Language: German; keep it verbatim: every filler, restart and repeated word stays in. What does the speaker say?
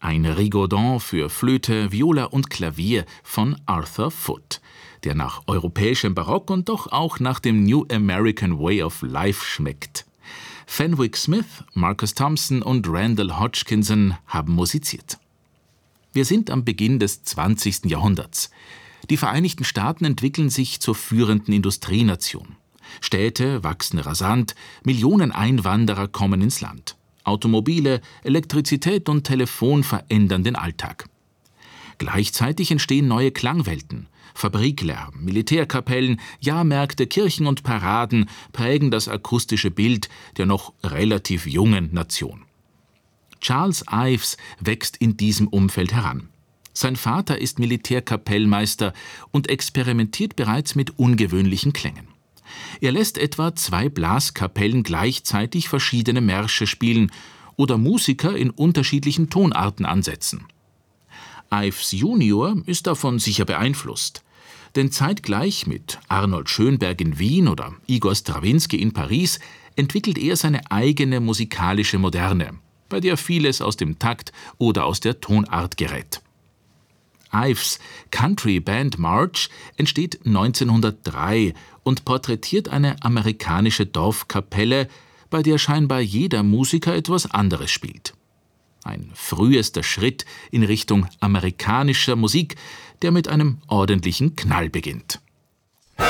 ein Rigodon für Flöte, Viola und Klavier von Arthur Foote, der nach europäischem Barock und doch auch nach dem New American Way of Life schmeckt. Fenwick Smith, Marcus Thompson und Randall Hodgkinson haben musiziert. Wir sind am Beginn des zwanzigsten Jahrhunderts. Die Vereinigten Staaten entwickeln sich zur führenden Industrienation. Städte wachsen rasant, Millionen Einwanderer kommen ins Land. Automobile, Elektrizität und Telefon verändern den Alltag. Gleichzeitig entstehen neue Klangwelten. Fabriklärm, Militärkapellen, Jahrmärkte, Kirchen und Paraden prägen das akustische Bild der noch relativ jungen Nation. Charles Ives wächst in diesem Umfeld heran. Sein Vater ist Militärkapellmeister und experimentiert bereits mit ungewöhnlichen Klängen. Er lässt etwa zwei Blaskapellen gleichzeitig verschiedene Märsche spielen oder Musiker in unterschiedlichen Tonarten ansetzen. Ives Junior ist davon sicher beeinflusst, denn zeitgleich mit Arnold Schönberg in Wien oder Igor Strawinski in Paris entwickelt er seine eigene musikalische Moderne, bei der vieles aus dem Takt oder aus der Tonart gerät. Ives Country Band March entsteht neunzehnhundertdrei und porträtiert eine amerikanische Dorfkapelle, bei der scheinbar jeder Musiker etwas anderes spielt. Ein frühester Schritt in Richtung amerikanischer Musik, der mit einem ordentlichen Knall beginnt.